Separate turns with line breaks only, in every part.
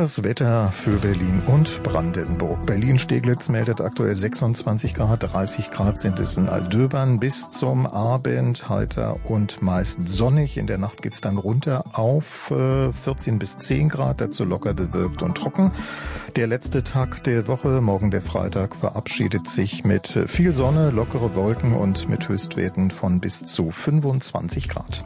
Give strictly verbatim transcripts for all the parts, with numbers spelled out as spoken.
Das Wetter für Berlin und Brandenburg. Berlin-Steglitz meldet aktuell sechsundzwanzig Grad, dreißig Grad sind es in Aldöbern. Bis zum Abend heiter und meist sonnig. In der Nacht geht's dann runter auf äh, vierzehn bis zehn Grad, dazu locker bewölkt und trocken. Der letzte Tag der Woche, morgen der Freitag, verabschiedet sich mit viel Sonne, lockere Wolken und mit Höchstwerten von bis zu fünfundzwanzig Grad.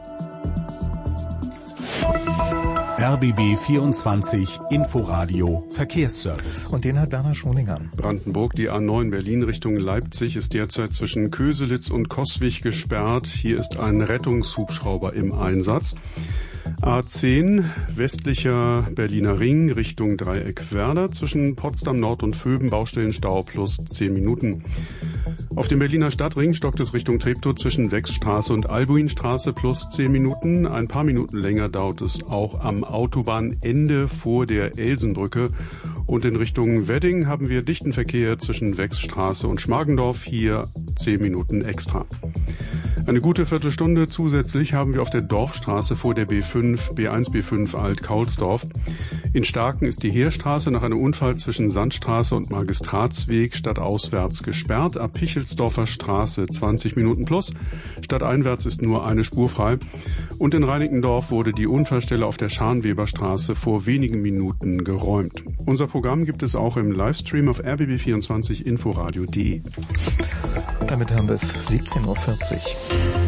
R B B vierundzwanzig Inforadio Verkehrsservice.
Und den hat Werner Schoninger.
Brandenburg, die A neun Berlin Richtung Leipzig ist derzeit zwischen Köselitz und Coswig gesperrt. Hier ist ein Rettungshubschrauber im Einsatz. A zehn westlicher Berliner Ring Richtung Dreieck Werder zwischen Potsdam Nord und Vöben Baustellenstau plus zehn Minuten. Auf dem Berliner Stadtring stockt es Richtung Treptow zwischen Wechsstraße und Albuinstraße plus zehn Minuten. Ein paar Minuten länger dauert es auch am Autobahnende vor der Elsenbrücke. Und in Richtung Wedding haben wir dichten Verkehr zwischen Wechsstraße und Schmargendorf, hier zehn Minuten extra. Eine gute Viertelstunde zusätzlich haben wir auf der Dorfstraße vor der B fünf, B eins, B fünf Alt-Kaulsdorf. In Starken ist die Heerstraße nach einem Unfall zwischen Sandstraße und Magistratsweg stadtauswärts gesperrt. Ab Pichelsdorfer Straße zwanzig Minuten plus. Stadteinwärts ist nur eine Spur frei. Und in Reinickendorf wurde die Unfallstelle auf der Scharnweberstraße vor wenigen Minuten geräumt. Unser Programm gibt es auch im Livestream auf r b b vierundzwanzig inforadio punkt de.
Damit haben wir es siebzehn Uhr vierzig.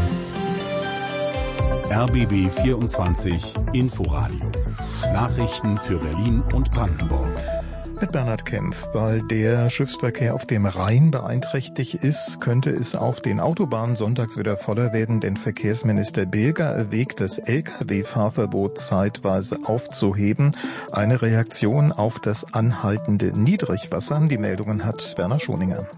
R B B vierundzwanzig Inforadio. Nachrichten für Berlin und Brandenburg.
Mit Bernhard Kempf. Weil der Schiffsverkehr auf dem Rhein beeinträchtigt ist, könnte es auf den Autobahnen sonntags wieder voller werden, denn Verkehrsminister Bilger erwägt, das L K W-Fahrverbot zeitweise aufzuheben. Eine Reaktion auf das anhaltende Niedrigwasser. Die Meldungen hat Werner Schoninger.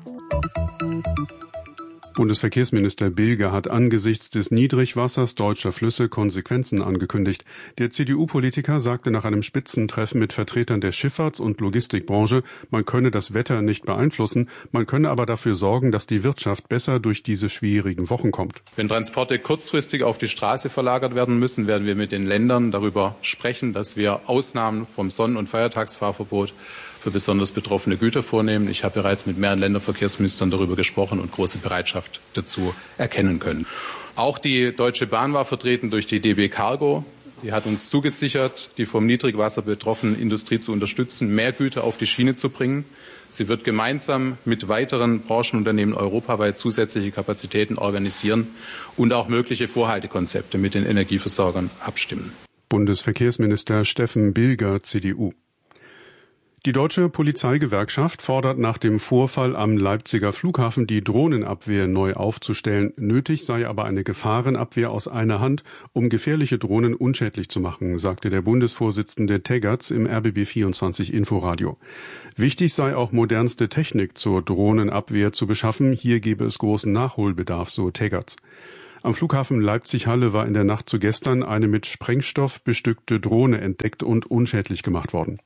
Bundesverkehrsminister Bilger hat angesichts des Niedrigwassers deutscher Flüsse Konsequenzen angekündigt. Der C D U-Politiker sagte nach einem Spitzentreffen mit Vertretern der Schifffahrts- und Logistikbranche, man könne das Wetter nicht beeinflussen, man könne aber dafür sorgen, dass die Wirtschaft besser durch diese schwierigen Wochen kommt.
Wenn Transporte kurzfristig auf die Straße verlagert werden müssen, werden wir mit den Ländern darüber sprechen, dass wir Ausnahmen vom Sonn- und Feiertagsfahrverbot für besonders betroffene Güter vornehmen. Ich habe bereits mit mehreren Länderverkehrsministern darüber gesprochen und große Bereitschaft dazu erkennen können. Auch die Deutsche Bahn war vertreten durch die D B Cargo. Die hat uns zugesichert, die vom Niedrigwasser betroffene Industrie zu unterstützen, mehr Güter auf die Schiene zu bringen. Sie wird gemeinsam mit weiteren Branchenunternehmen europaweit zusätzliche Kapazitäten organisieren und auch mögliche Vorhaltekonzepte mit den Energieversorgern abstimmen.
Bundesverkehrsminister Steffen Bilger, C D U. Die Deutsche Polizeigewerkschaft fordert nach dem Vorfall am Leipziger Flughafen die Drohnenabwehr neu aufzustellen. Nötig sei aber eine Gefahrenabwehr aus einer Hand, um gefährliche Drohnen unschädlich zu machen, sagte der Bundesvorsitzende Teggerts im R B B vierundzwanzig Inforadio. Wichtig sei auch modernste Technik zur Drohnenabwehr zu beschaffen. Hier gebe es großen Nachholbedarf, so Teggerts. Am Flughafen Leipzig-Halle war in der Nacht zu gestern eine mit Sprengstoff bestückte Drohne entdeckt und unschädlich gemacht worden.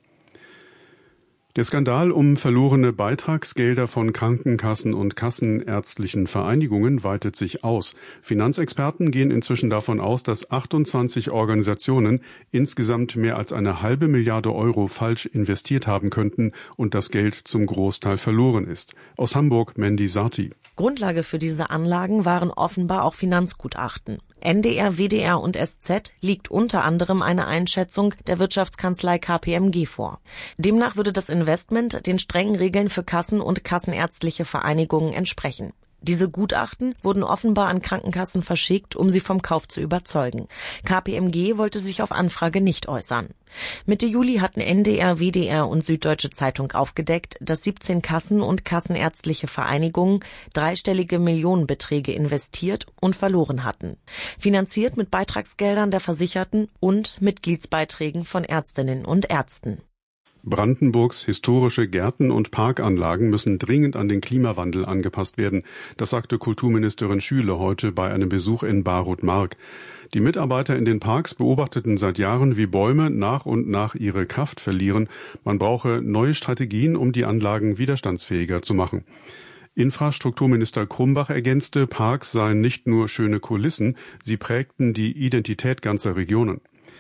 Der Skandal um verlorene Beitragsgelder von Krankenkassen und kassenärztlichen Vereinigungen weitet sich aus. Finanzexperten gehen inzwischen davon aus, dass achtundzwanzig Organisationen insgesamt mehr als eine halbe Milliarde Euro falsch investiert haben könnten und das Geld zum Großteil verloren ist. Aus Hamburg Mandy Sarti.
Grundlage für diese Anlagen waren offenbar auch Finanzgutachten. N D R, W D R und S Z liegt unter anderem eine Einschätzung der Wirtschaftskanzlei K P M G vor. Demnach würde das Investment den strengen Regeln für Kassen und kassenärztliche Vereinigungen entsprechen. Diese Gutachten wurden offenbar an Krankenkassen verschickt, um sie vom Kauf zu überzeugen. K P M G wollte sich auf Anfrage nicht äußern. Mitte Juli hatten N D R, W D R und Süddeutsche Zeitung aufgedeckt, dass siebzehn Kassen und kassenärztliche Vereinigungen dreistellige Millionenbeträge investiert und verloren hatten. Finanziert mit Beitragsgeldern der Versicherten und Mitgliedsbeiträgen von Ärztinnen und Ärzten.
Brandenburgs historische Gärten und Parkanlagen müssen dringend an den Klimawandel angepasst werden. Das sagte Kulturministerin Schüle heute bei einem Besuch in Barut-Mark. Die Mitarbeiter in den Parks beobachteten seit Jahren, wie Bäume nach und nach ihre Kraft verlieren. Man brauche neue Strategien, um die Anlagen widerstandsfähiger zu machen. Infrastrukturminister Krumbach ergänzte, Parks seien nicht nur schöne Kulissen, sie prägten die Identität ganzer Regionen.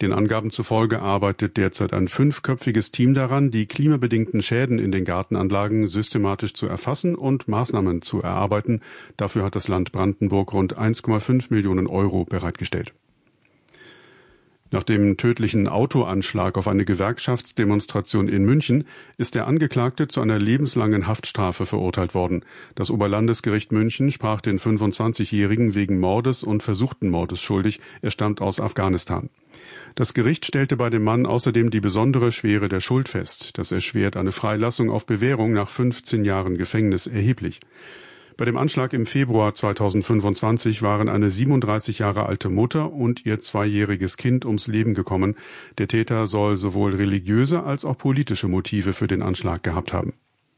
Den Angaben zufolge arbeitet derzeit ein fünfköpfiges Team daran, die klimabedingten Schäden in den Gartenanlagen systematisch zu erfassen und Maßnahmen zu erarbeiten. Dafür hat das Land Brandenburg rund eins Komma fünf Millionen Euro bereitgestellt. Nach dem tödlichen Autoanschlag auf eine Gewerkschaftsdemonstration in München ist der Angeklagte zu einer lebenslangen Haftstrafe verurteilt worden. Das Oberlandesgericht München sprach den fünfundzwanzigjährigen wegen Mordes und versuchten Mordes schuldig. Er stammt aus Afghanistan. Das Gericht stellte bei dem Mann außerdem die besondere Schwere der Schuld fest. Das erschwert eine Freilassung auf Bewährung nach fünfzehn Jahren Gefängnis erheblich. Bei dem Anschlag im Februar zweitausendfünfundzwanzig waren eine siebenunddreißig Jahre alte Mutter und ihr zweijähriges Kind ums Leben gekommen. Der Täter soll sowohl religiöse als auch politische Motive für den Anschlag gehabt haben.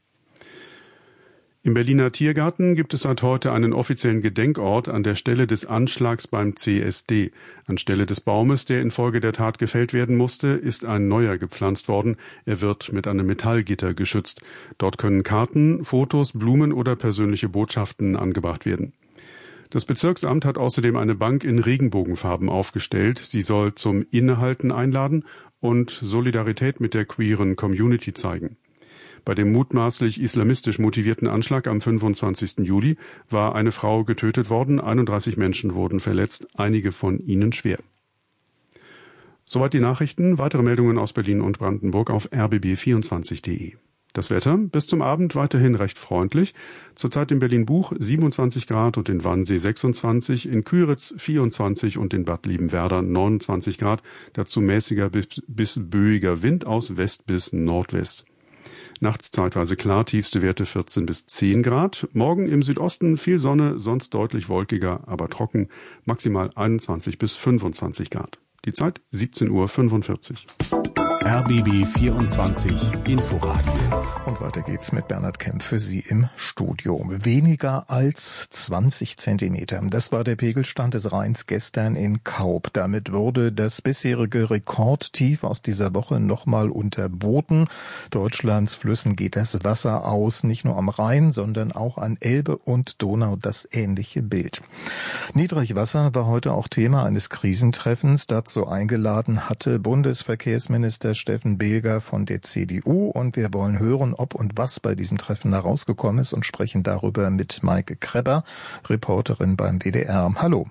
Im Berliner Tiergarten gibt es seit heute einen offiziellen Gedenkort an der Stelle des Anschlags beim C S D. Anstelle des Baumes, der infolge der Tat gefällt werden musste, ist ein neuer gepflanzt worden. Er wird mit einem Metallgitter geschützt. Dort können Karten, Fotos, Blumen oder persönliche Botschaften angebracht werden. Das Bezirksamt hat außerdem eine Bank in Regenbogenfarben aufgestellt. Sie soll zum Innehalten einladen und Solidarität mit der queeren Community zeigen. Bei dem mutmaßlich islamistisch motivierten Anschlag am fünfundzwanzigsten Juli war eine Frau getötet worden, einunddreißig Menschen wurden verletzt, einige von ihnen schwer. Soweit die Nachrichten, weitere Meldungen aus Berlin und Brandenburg auf r b b vierundzwanzig punkt de. Das Wetter bis zum Abend weiterhin recht freundlich. Zurzeit in Berlin-Buch siebenundzwanzig Grad und in Wannsee sechsundzwanzig, in Küritz vierundzwanzig und in Bad Liebenwerda neunundzwanzig Grad. Dazu mäßiger bis, bis böiger Wind aus West bis Nordwest. Nachts zeitweise klar, tiefste Werte vierzehn bis zehn Grad. Morgen im Südosten viel Sonne, sonst deutlich wolkiger, aber trocken. Maximal einundzwanzig bis fünfundzwanzig Grad. Die Zeit siebzehn Uhr fünfundvierzig.
R B B vierundzwanzig Inforadio.
Und weiter geht's mit Bernhard Kemp für Sie im Studio. Weniger als zwanzig Zentimeter. Das war der Pegelstand des Rheins gestern in Kaub. Damit wurde das bisherige Rekordtief aus dieser Woche nochmal unterboten. Deutschlands Flüssen geht das Wasser aus, nicht nur am Rhein, sondern auch an Elbe und Donau das ähnliche Bild. Niedrigwasser war heute auch Thema eines Krisentreffens. Dazu eingeladen hatte Bundesverkehrsminister Steffen Bilger von der C D U, und wir wollen hören, ob und was bei diesem Treffen herausgekommen ist, und sprechen darüber mit Maike Krebber, Reporterin beim W D R. Hallo.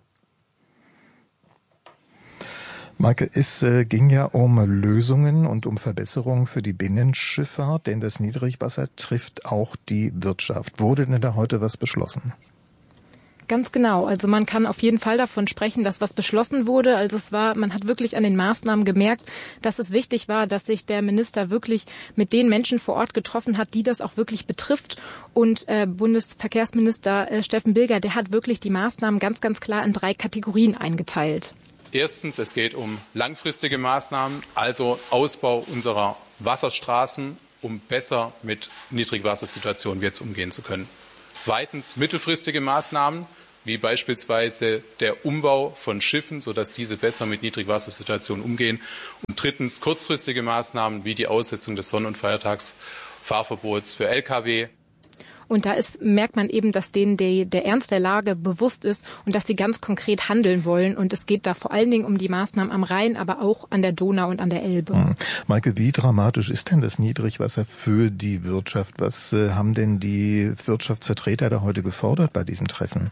Maike, es äh, ging ja um Lösungen und um Verbesserungen für die Binnenschifffahrt, denn das Niedrigwasser trifft auch die Wirtschaft. Wurde denn da heute was beschlossen?
Ganz genau. Also man kann auf jeden Fall davon sprechen, dass was beschlossen wurde. Also es war, man hat wirklich an den Maßnahmen gemerkt, dass es wichtig war, dass sich der Minister wirklich mit den Menschen vor Ort getroffen hat, die das auch wirklich betrifft. Und äh, Bundesverkehrsminister äh, Steffen Bilger, der hat wirklich die Maßnahmen ganz, ganz klar in drei Kategorien eingeteilt.
Erstens, es geht um langfristige Maßnahmen, also Ausbau unserer Wasserstraßen, um besser mit Niedrigwassersituationen jetzt umgehen zu können. Zweitens, mittelfristige Maßnahmen, wie beispielsweise der Umbau von Schiffen, sodass diese besser mit Niedrigwassersituationen umgehen. Und drittens, kurzfristige Maßnahmen, wie die Aussetzung des Sonn- und Feiertagsfahrverbots für L K W.
Und da ist, merkt man eben, dass denen der, der Ernst der Lage bewusst ist und dass sie ganz konkret handeln wollen. Und es geht da vor allen Dingen um die Maßnahmen am Rhein, aber auch an der Donau und an der Elbe.
Hm. Maike, wie dramatisch ist denn das Niedrigwasser für die Wirtschaft? Was äh, haben denn die Wirtschaftsvertreter da heute gefordert bei diesem Treffen?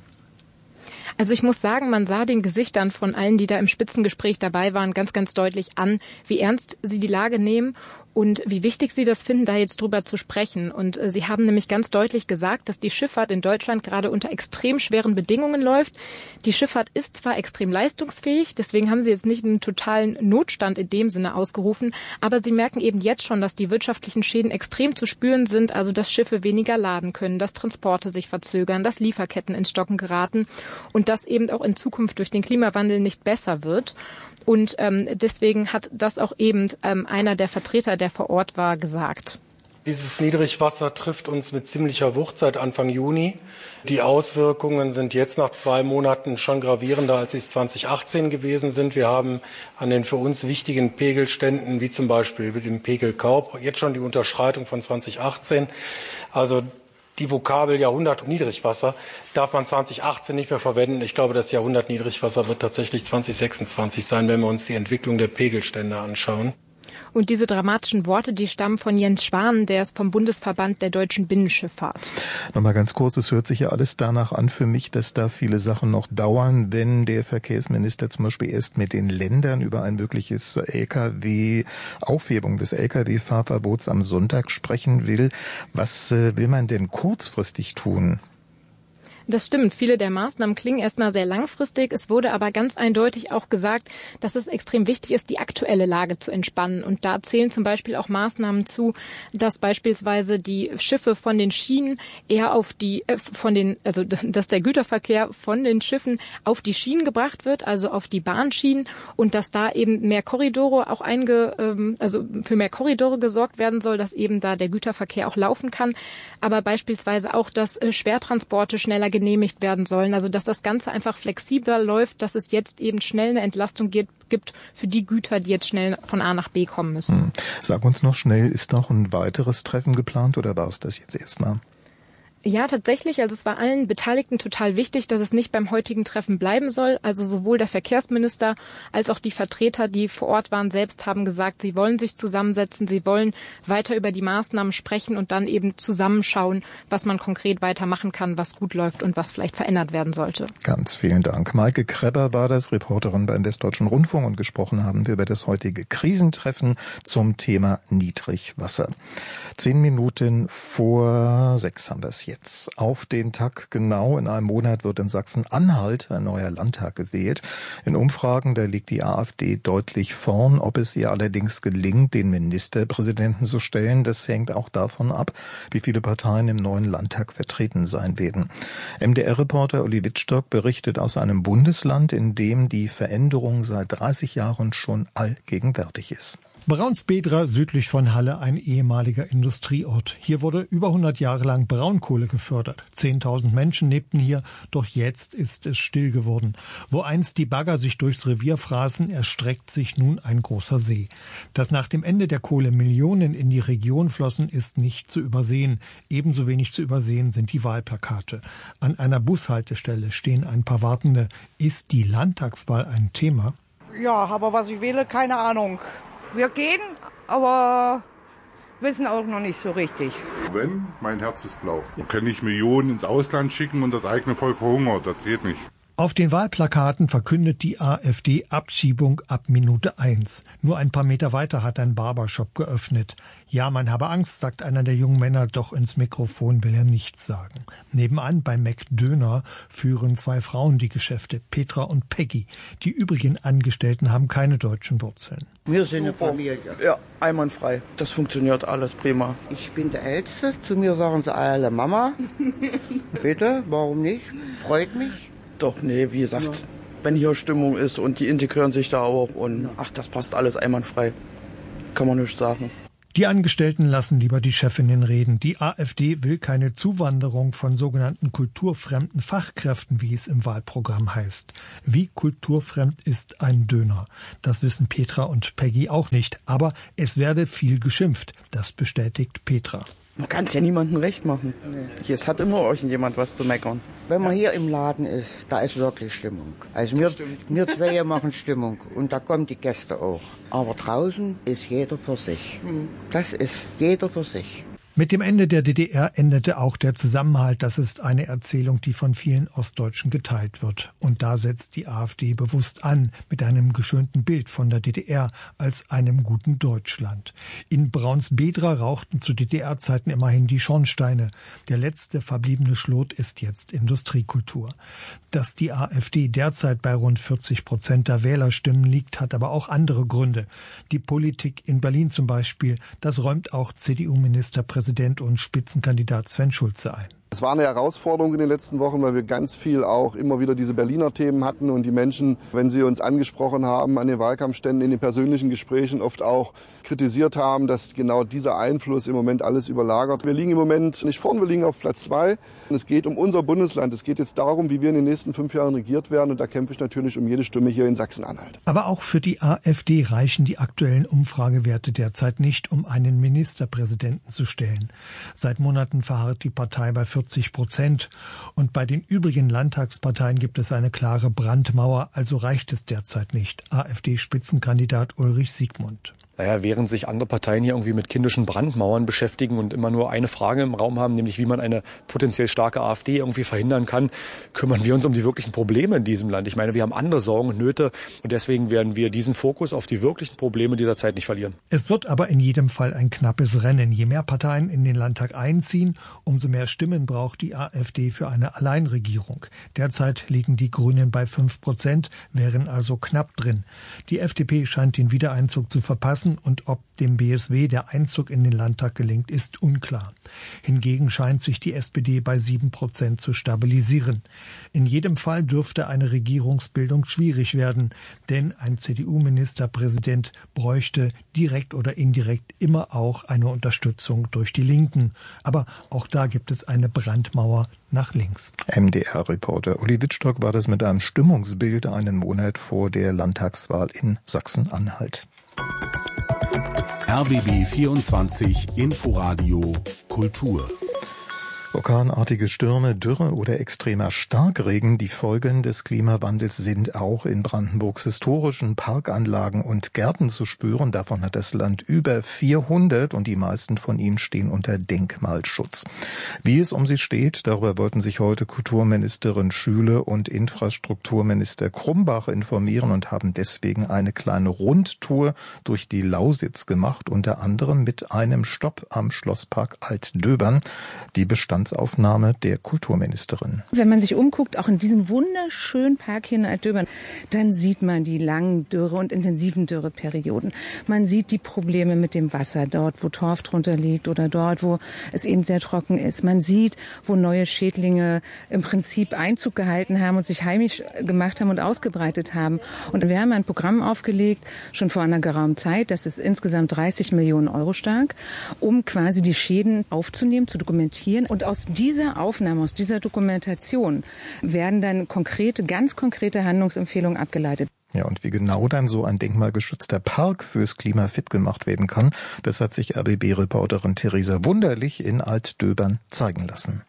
Also ich muss sagen, man sah den Gesichtern von allen, die da im Spitzengespräch dabei waren, ganz, ganz deutlich an, wie ernst sie die Lage nehmen und wie wichtig sie das finden, da jetzt drüber zu sprechen. Und äh, sie haben nämlich ganz deutlich gesagt, dass die Schifffahrt in Deutschland gerade unter extrem schweren Bedingungen läuft. Die Schifffahrt ist zwar extrem leistungsfähig, deswegen haben sie jetzt nicht einen totalen Notstand in dem Sinne ausgerufen, aber sie merken eben jetzt schon, dass die wirtschaftlichen Schäden extrem zu spüren sind, also dass Schiffe weniger laden können, dass Transporte sich verzögern, dass Lieferketten ins Stocken geraten und dass eben auch in Zukunft durch den Klimawandel nicht besser wird. Und ähm, deswegen hat das auch eben ähm, einer der Vertreter, der vor Ort war, gesagt.
Dieses Niedrigwasser trifft uns mit ziemlicher Wucht seit Anfang Juni. Die Auswirkungen sind jetzt nach zwei Monaten schon gravierender, als sie es zwanzig achtzehn gewesen sind. Wir haben an den für uns wichtigen Pegelständen, wie zum Beispiel dem Pegel Kaub, jetzt schon die Unterschreitung von zwanzig achtzehn. Also die Vokabel Jahrhundert Niedrigwasser darf man zwanzig achtzehn nicht mehr verwenden. Ich glaube, das Jahrhundert Niedrigwasser wird tatsächlich zwanzig sechsundzwanzig sein, wenn wir uns die Entwicklung der Pegelstände anschauen.
Und diese dramatischen Worte, die stammen von Jens Schwan, der ist vom Bundesverband der deutschen Binnenschifffahrt.
Nochmal ganz kurz, es hört sich ja alles danach an für mich, dass da viele Sachen noch dauern, wenn der Verkehrsminister zum Beispiel erst mit den Ländern über ein mögliches L K W, Aufhebung des L K W-Fahrverbots am Sonntag sprechen will. Was äh, will man denn kurzfristig tun?
Das stimmt. Viele der Maßnahmen klingen erstmal sehr langfristig. Es wurde aber ganz eindeutig auch gesagt, dass es extrem wichtig ist, die aktuelle Lage zu entspannen. Und da zählen zum Beispiel auch Maßnahmen zu, dass beispielsweise die Schiffe von den Schienen eher auf die, äh, von den, also dass der Güterverkehr von den Schiffen auf die Schienen gebracht wird, also auf die Bahnschienen, und dass da eben mehr Korridore auch einge, ähm, also für mehr Korridore gesorgt werden soll, dass eben da der Güterverkehr auch laufen kann. Aber beispielsweise auch, dass äh, Schwertransporte schneller genehmigt werden sollen. Also dass das Ganze einfach flexibler läuft, dass es jetzt eben schnell eine Entlastung gibt für die Güter, die jetzt schnell von A nach B kommen müssen.
Hm. Sag uns noch schnell, ist noch ein weiteres Treffen geplant oder war es das jetzt erstmal?
Ja, tatsächlich. Also es war allen Beteiligten total wichtig, dass es nicht beim heutigen Treffen bleiben soll. Also sowohl der Verkehrsminister als auch die Vertreter, die vor Ort waren, selbst haben gesagt, sie wollen sich zusammensetzen, sie wollen weiter über die Maßnahmen sprechen und dann eben zusammenschauen, was man konkret weitermachen kann, was gut läuft und was vielleicht verändert werden sollte.
Ganz vielen Dank. Maike Krebber war das, Reporterin beim Westdeutschen Rundfunk, und gesprochen haben wir über das heutige Krisentreffen zum Thema Niedrigwasser. Zehn Minuten vor sechs haben wir es jetzt. Jetzt. Auf den Tag genau in einem Monat wird in Sachsen-Anhalt ein neuer Landtag gewählt. In Umfragen, da liegt die AfD deutlich vorn. Ob es ihr allerdings gelingt, den Ministerpräsidenten zu stellen, das hängt auch davon ab, wie viele Parteien im neuen Landtag vertreten sein werden. M D R-Reporter Uli Wittstock berichtet aus einem Bundesland, in dem die Veränderung seit dreißig Jahren schon allgegenwärtig ist.
Braunsbedra südlich von Halle, ein ehemaliger Industrieort. Hier wurde über hundert Jahre lang Braunkohle gefördert. zehntausend Menschen lebten hier, doch jetzt ist es still geworden. Wo einst die Bagger sich durchs Revier fraßen, erstreckt sich nun ein großer See. Dass nach dem Ende der Kohle Millionen in die Region flossen, ist nicht zu übersehen. Ebenso wenig zu übersehen sind die Wahlplakate. An einer Bushaltestelle stehen ein paar Wartende. Ist die Landtagswahl ein Thema?
Ja, aber was ich wähle, keine Ahnung. Wir gehen, aber wissen auch noch nicht so richtig.
Wenn, mein Herz ist blau. Man kann nicht Millionen ins Ausland schicken und das eigene Volk verhungert. Das geht nicht.
Auf den Wahlplakaten verkündet die AfD Abschiebung ab Minute eins. Nur ein paar Meter weiter hat ein Barbershop geöffnet. Ja, man habe Angst, sagt einer der jungen Männer, doch ins Mikrofon will er nichts sagen. Nebenan bei McDöner führen zwei Frauen die Geschäfte, Petra und Peggy. Die übrigen Angestellten haben keine deutschen Wurzeln.
Wir sind eine Familie. Ja, einwandfrei. Das funktioniert alles prima.
Ich bin der Älteste. Zu mir sagen sie alle Mama. Bitte, warum nicht? Freut mich.
Doch, nee, wie gesagt, ja. Wenn hier Stimmung ist und die integrieren sich da auch und ach, das passt alles einwandfrei. Kann man nicht sagen.
Die Angestellten lassen lieber die Chefinnen reden. Die AfD will keine Zuwanderung von sogenannten kulturfremden Fachkräften, wie es im Wahlprogramm heißt. Wie kulturfremd ist ein Döner? Das wissen Petra und Peggy auch nicht. Aber es werde viel geschimpft. Das bestätigt Petra.
Man kann es ja niemandem recht machen. Nee. Es hat immer irgendjemand was zu meckern.
Wenn man hier im Laden ist, da ist wirklich Stimmung. Also wir, wir zwei machen Stimmung und da kommen die Gäste auch. Aber draußen ist jeder für sich. Das ist jeder für sich.
Mit dem Ende der D D R endete auch der Zusammenhalt. Das ist eine Erzählung, die von vielen Ostdeutschen geteilt wird. Und da setzt die AfD bewusst an, mit einem geschönten Bild von der D D R als einem guten Deutschland. In Braunsbedra rauchten zu D D R-Zeiten immerhin die Schornsteine. Der letzte verbliebene Schlot ist jetzt Industriekultur. Dass die AfD derzeit bei rund vierzig Prozent der Wählerstimmen liegt, hat aber auch andere Gründe. Die Politik in Berlin zum Beispiel, das räumt auch C D U-Ministerpräsident Präsident und Spitzenkandidat Sven Schulze ein.
Es war eine Herausforderung in den letzten Wochen, weil wir ganz viel auch immer wieder diese Berliner Themen hatten und die Menschen, wenn sie uns angesprochen haben an den Wahlkampfständen, in den persönlichen Gesprächen oft auch kritisiert haben, dass genau dieser Einfluss im Moment alles überlagert. Wir liegen im Moment nicht vorn, wir liegen auf Platz zwei. Es geht um unser Bundesland. Es geht jetzt darum, wie wir in den nächsten fünf Jahren regiert werden. Und da kämpfe ich natürlich um jede Stimme hier in Sachsen-Anhalt.
Aber auch für die AfD reichen die aktuellen Umfragewerte derzeit nicht, um einen Ministerpräsidenten zu stellen. Seit Monaten verharrt die Partei bei vierzig Prozent. Und bei den übrigen Landtagsparteien gibt es eine klare Brandmauer. Also reicht es derzeit nicht. AfD-Spitzenkandidat Ulrich Siegmund.
Naja, während sich andere Parteien hier irgendwie mit kindischen Brandmauern beschäftigen und immer nur eine Frage im Raum haben, nämlich wie man eine potenziell starke AfD irgendwie verhindern kann, kümmern wir uns um die wirklichen Probleme in diesem Land. Ich meine, wir haben andere Sorgen und Nöte und deswegen werden wir diesen Fokus auf die wirklichen Probleme dieser Zeit nicht verlieren.
Es wird aber in jedem Fall ein knappes Rennen. Je mehr Parteien in den Landtag einziehen, umso mehr Stimmen braucht die AfD für eine Alleinregierung. Derzeit liegen die Grünen bei fünf Prozent, wären also knapp drin. Die F D P scheint den Wiedereinzug zu verpassen. Und ob dem B S W der Einzug in den Landtag gelingt, ist unklar. Hingegen scheint sich die S P D bei sieben Prozent zu stabilisieren. In jedem Fall dürfte eine Regierungsbildung schwierig werden, denn ein C D U-Ministerpräsident bräuchte direkt oder indirekt immer auch eine Unterstützung durch die Linken. Aber auch da gibt es eine Brandmauer nach links.
M D R-Reporter Uli Wittstock war das mit einem Stimmungsbild einen Monat vor der Landtagswahl in Sachsen-Anhalt.
R B B vierundzwanzig Inforadio Kultur.
Orkanartige Stürme, Dürre oder extremer Starkregen, die Folgen des Klimawandels sind auch in Brandenburgs historischen Parkanlagen und Gärten zu spüren. Davon hat das Land über vierhundert und die meisten von ihnen stehen unter Denkmalschutz. Wie es um sie steht, darüber wollten sich heute Kulturministerin Schüle und Infrastrukturminister Krumbach informieren und haben deswegen eine kleine Rundtour durch die Lausitz gemacht, unter anderem mit einem Stopp am Schlosspark Altdöbern. Die bestand Aufnahme der Kulturministerin.
Wenn man sich umguckt, auch in diesem wunderschönen Park hier in Altdöbern, dann sieht man die langen Dürre- und intensiven Dürreperioden. Man sieht die Probleme mit dem Wasser dort, wo Torf drunter liegt oder dort, wo es eben sehr trocken ist. Man sieht, wo neue Schädlinge im Prinzip Einzug gehalten haben und sich heimisch gemacht haben und ausgebreitet haben. Und wir haben ein Programm aufgelegt, schon vor einer geraumen Zeit, das ist insgesamt dreißig Millionen Euro stark, um quasi die Schäden aufzunehmen, zu dokumentieren. Und aus dieser Aufnahme, aus dieser Dokumentation werden dann konkrete, ganz konkrete Handlungsempfehlungen abgeleitet.
Ja, und wie genau dann so ein denkmalgeschützter Park fürs Klima fit gemacht werden kann, das hat sich R B B-Reporterin Theresa Wunderlich in Altdöbern zeigen lassen.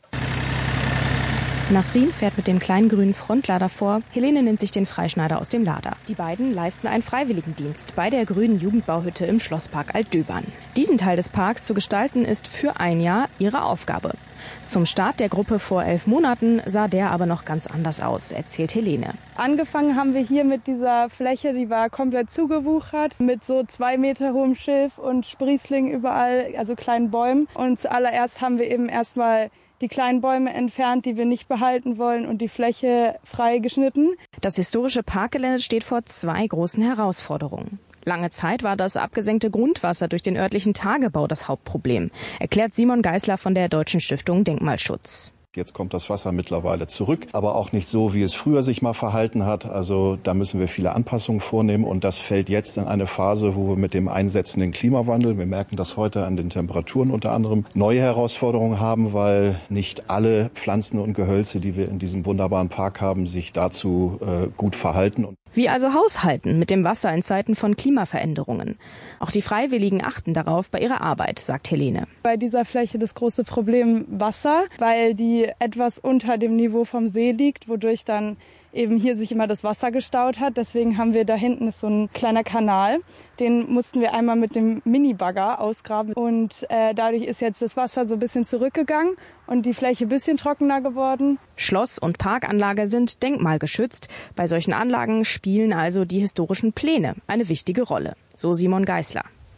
Nasrin fährt mit dem kleinen grünen Frontlader vor. Helene nimmt sich den Freischneider aus dem Lader. Die beiden leisten einen Freiwilligendienst bei der grünen Jugendbauhütte im Schlosspark Altdöbern. Diesen Teil des Parks zu gestalten ist für ein Jahr ihre Aufgabe. Zum Start der Gruppe vor elf Monaten sah der aber noch ganz anders aus, erzählt Helene.
Angefangen haben wir hier mit dieser Fläche, die war komplett zugewuchert, mit so zwei Meter hohem Schilf und Sprießling überall, also kleinen Bäumen. Und zuallererst haben wir eben erstmal die kleinen Bäume entfernt, die wir nicht behalten wollen, und die Fläche frei geschnitten.
Das historische Parkgelände steht vor zwei großen Herausforderungen. Lange Zeit war das abgesenkte Grundwasser durch den örtlichen Tagebau das Hauptproblem, erklärt Simon Geisler von der Deutschen Stiftung Denkmalschutz.
Jetzt kommt das Wasser mittlerweile zurück, aber auch nicht so, wie es früher sich mal verhalten hat. Also da müssen wir viele Anpassungen vornehmen und das fällt jetzt in eine Phase, wo wir mit dem einsetzenden Klimawandel, wir merken das heute an den Temperaturen unter anderem, neue Herausforderungen haben, weil nicht alle Pflanzen und Gehölze, die wir in diesem wunderbaren Park haben, sich dazu äh, gut verhalten.
Wie also haushalten mit dem Wasser in Zeiten von Klimaveränderungen? Auch die Freiwilligen achten darauf bei ihrer Arbeit, sagt Helene.
Bei dieser Fläche das große Problem Wasser, weil die etwas unter dem Niveau vom See liegt, wodurch dann eben hier sich immer das Wasser gestaut hat. Deswegen haben wir da hinten ist so ein kleiner Kanal. Den mussten wir einmal mit dem Mini-Bagger ausgraben. Und äh, dadurch ist jetzt das Wasser so ein bisschen zurückgegangen und die Fläche ein bisschen trockener geworden.
Schloss und Parkanlage sind denkmalgeschützt. Bei solchen Anlagen spielen also die historischen Pläne eine wichtige Rolle. So Simon Geisler.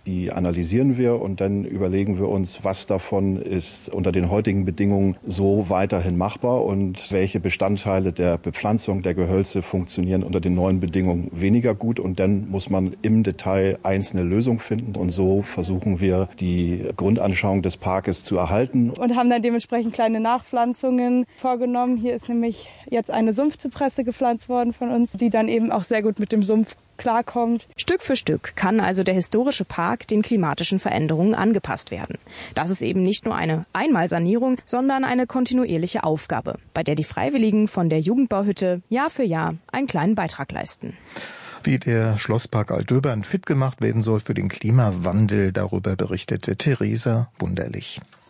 Die analysieren wir und dann überlegen wir uns, was davon ist unter den heutigen Bedingungen so weiterhin machbar und welche Bestandteile der Bepflanzung der Gehölze funktionieren unter den neuen Bedingungen weniger gut. Und dann muss man im Detail einzelne Lösungen finden. Und so versuchen wir, die Grundanschauung des Parkes zu erhalten.
Und haben dann dementsprechend kleine Nachpflanzungen vorgenommen. Hier ist nämlich jetzt eine Sumpfzypresse gepflanzt worden von uns, die dann eben auch sehr gut mit dem Sumpf klarkommt.
Stück für Stück kann also der historische Park den klimatischen Veränderungen angepasst werden. Das ist eben nicht nur eine Einmalsanierung, sondern eine kontinuierliche Aufgabe, bei der die Freiwilligen von der Jugendbauhütte Jahr für Jahr einen kleinen Beitrag leisten.
Wie der Schlosspark Altdöbern fit gemacht werden soll für den Klimawandel, darüber berichtete Theresa Wunderlich.